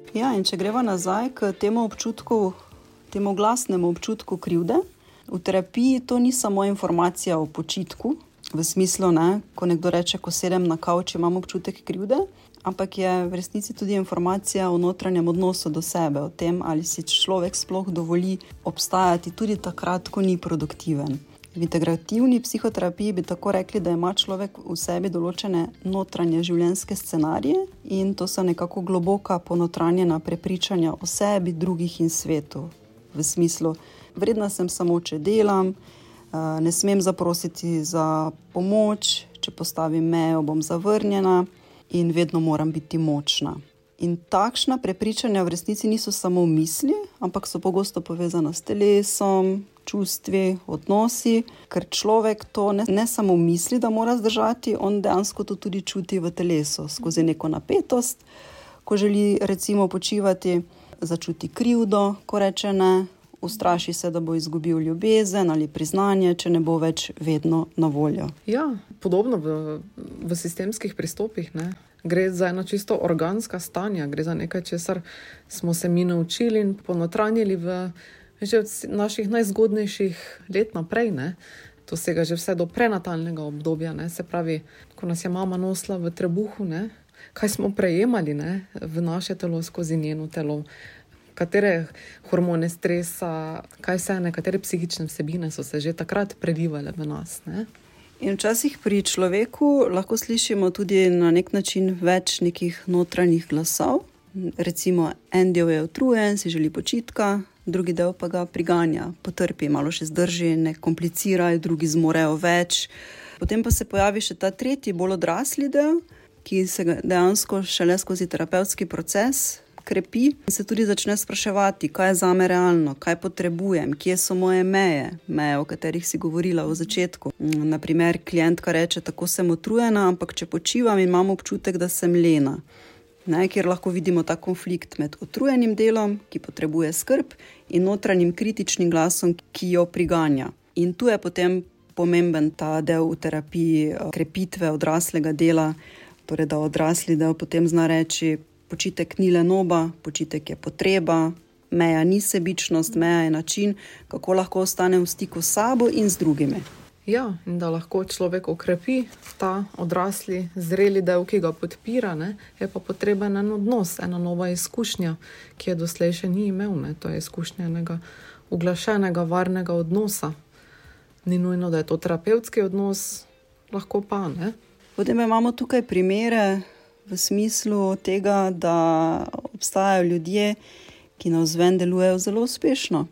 Ja, in če greva nazaj k temu občutku, temu glasnemu občutku krivde, v terapiji to ni samo informacija o počitku, v smislu, ko nekdo reče, ko sedem na kavč, imam občutek krivde, ampak je v resnici tudi informacija o notranjem odnosu do sebe, o tem, ali si človek sploh dovoli obstajati tudi takrat, ko ni produktiven. V integrativni psihoterapiji bi tako rekli, da ima človek v sebi določene notranje življenjske scenarije in to so nekako globoka ponotranjena prepričanja o sebi, drugih in svetu. V smislu, vredna sem samo, če delam, ne smem zaprositi za pomoč, če postavim mejo, bom zavrnjena in vedno moram biti močna. In takšna prepričanja v resnici niso samo misli, ampak so pogosto povezana s telesom, čustvi, odnosi, ker človek to ne samo misli, da mora zdržati, on dejansko to tudi čuti v telesu, skozi neko napetost, ko želi recimo počivati, začuti krivdo, ko reče ne, ustraši se, da bo izgubil ljubezen ali priznanje, če ne bo več vedno na voljo. Ja, podobno v sistemskih pristopih, ne. Gre za eno čisto organska stanja, gre za nekaj, česar smo se mi naučili in ponotranjili že od naših najzgodnejših let naprej, ne. To sega že vse do prenatalnega obdobja, ne. Se pravi, ko nas je mama nosila v trebuhu, ne, kaj smo prejemali, ne, v naše telo skozi njeno telo, katere hormone stresa, kaj vse, nekatere psihične vsebine so se že takrat prelivale v nas, ne. In včasih pri človeku lahko slišimo tudi na nek način več nekih notranjih glasov. Recimo, en del je utrujen, si želi počitka, drugi del pa ga priganja, potrpi, malo še zdrži, ne kompliciraj, drugi zmorejo več. Potem pa se pojavi še ta tretji, bolj odrasli del, ki se dejansko šele skozi terapevtski proces krepi in se tudi začne spraševati, kaj je zame realno, kaj potrebujem, kje so moje meje, o katerih si govorila v začetku. Naprimer, klientka reče, tako sem utrujena, ampak če počivam, imam občutek, da sem lena. Kjer lahko vidimo ta konflikt med utrujenim delom, ki potrebuje skrb, in notranjim kritičnim glasom, ki jo priganja. In tu je potem pomemben ta del v terapiji krepitve odraslega dela, torej da odrasli del potem zna reči, počitek ni lenoba, počitek je potreba, meja ni sebičnost, meja je način, kako lahko ostane v stiku s sabo in z drugimi. Ja, in da lahko človek okrepi ta odrasli, zreli del, ki ga podpira, ne, je pa potreben en odnos, ena nova izkušnja, ki je doslej še ni imel, ne, to je izkušnja enega uglašenega, varnega odnosa. Ni nujno, da je to terapevtski odnos, lahko pa, ne. Potem imamo tukaj primere v smislu tega, da obstajajo ljudje, ki navzven delujejo zelo uspešno.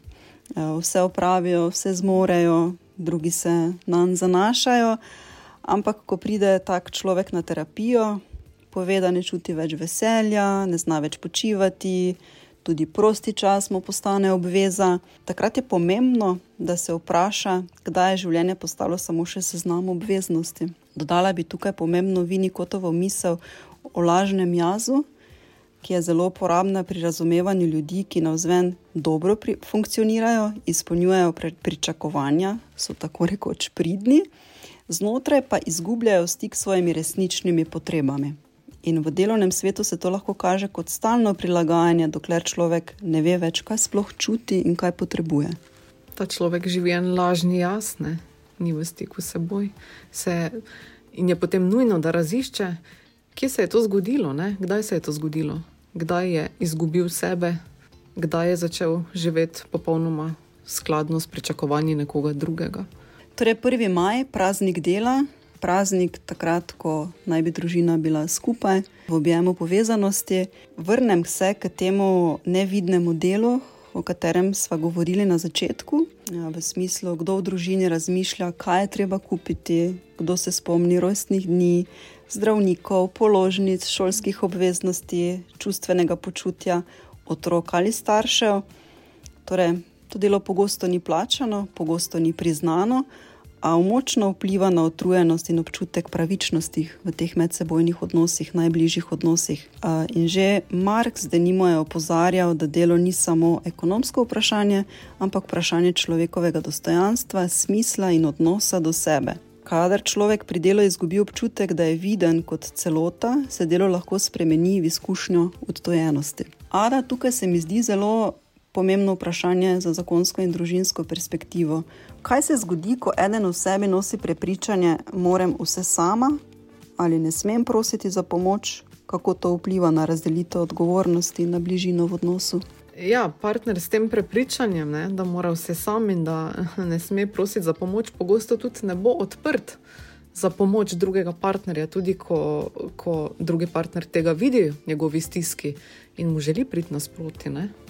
Vse opravijo, vse zmorejo, drugi se nanj zanašajo, ampak ko pride tak človek na terapijo, pove, da ne čuti več veselja, ne zna več počivati, tudi prosti čas mu postane obveza. Takrat je pomembno, da se vpraša, kdaj je življenje postalo samo še seznam obveznosti. Dodala bi tukaj pomembno Winnicottovo misel o lažnem jazu, ki je zelo uporabna pri razumevanju ljudi, ki navzven dobro funkcionirajo, izpolnjujejo pričakovanja, so tako rekoč pridni, znotraj pa izgubljajo stik s svojimi resničnimi potrebami. In v delovnem svetu se to lahko kaže kot stalno prilagajanje, dokler človek ne ve več, kaj sploh čuti in kaj potrebuje. Ta človek živi en lažni jaz, ne? Ni v stiku s seboj. In je potem nujno, da razišče, kje se je to zgodilo, ne? Kdaj se je to zgodilo? Kdaj je izgubil sebe? Kdaj je začel živeti popolnoma skladno s pričakovanji nekoga drugega? Torej 1. maj, praznik dela, praznik takrat, ko naj bi družina bila skupaj, v objemu povezanosti. Vrnem se k temu nevidnemu delu, o katerem sva govorili na začetku, v smislu, kdo v družini razmišlja, kaj je treba kupiti, kdo se spomni rojstnih dni, zdravnikov, položnic, šolskih obveznosti, čustvenega počutja otrok ali staršev. Torej, to delo pogosto ni plačano, pogosto ni priznano, a močno vpliva na utrujenost in občutek pravičnosti v teh medsebojnih odnosih, najbližjih odnosih. In že Marx denimo je opozarjal, da delo ni samo ekonomsko vprašanje, ampak vprašanje človekovega dostojanstva, smisla in odnosa do sebe. Kadar človek pri delu izgubi občutek, da je viden kot celota, se delo lahko spremeni v izkušnjo odtujenosti. Ada, tukaj se mi zdi zelo pomembno vprašanje za zakonsko in družinsko perspektivo. Kaj se zgodi, ko eden v sebi nosi prepričanje, moram vse sama ali ne smem prositi za pomoč? Kako to vpliva na razdelitev odgovornosti, na bližino v odnosu? Ja, partner s tem prepričanjem, ne, da mora vse sam in da ne sme prositi za pomoč, pogosto tudi ne bo odprt za pomoč drugega partnerja, tudi ko drugi partner tega vidi, njegovi stiski in mu želi priti nasproti, ne.